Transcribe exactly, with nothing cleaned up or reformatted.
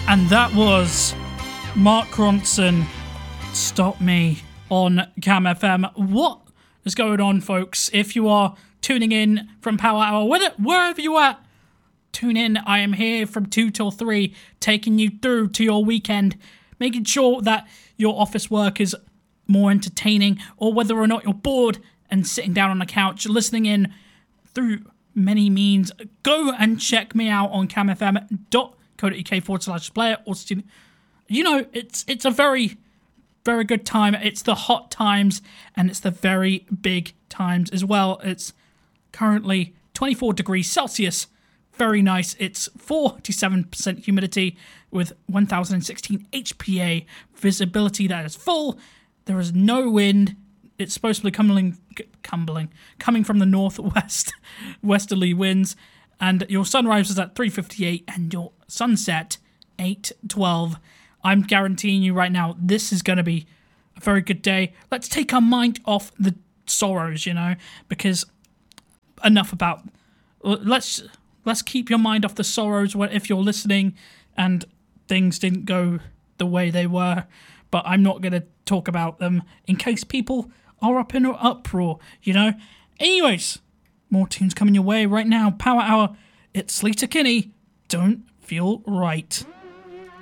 And that was Mark Ronson, Stop Me, on Cam F M. What is going on, folks? If you are tuning in from Power Hour, wherever you are, tune in. I am here from two till three, taking you through to your weekend, making sure that your office work is more entertaining, or whether or not you're bored and sitting down on the couch listening in through many means. Go and check me out on camfm.co.uk forward slash player or student. You know, it's it's a very, very good time. It's the hot times and it's the very big times as well. It's currently twenty-four degrees Celsius. Very nice. It's forty-seven percent humidity with one thousand sixteen H P A. Visibility that is full. There is no wind. It's supposed to be coming, coming, coming from the northwest, westerly winds. And your sunrise is at three fifty-eight and your sunset eight twelve. I'm guaranteeing you right now, this is going to be a very good day. Let's take our mind off the sorrows, you know, because enough about... Let's let's keep your mind off the sorrows if you're listening and things didn't go the way they were. But I'm not going to talk about them in case people are up in an uproar, you know. Anyways, more tunes coming your way right now. Power Hour, it's Sleater Kinney. Don't Feel Right.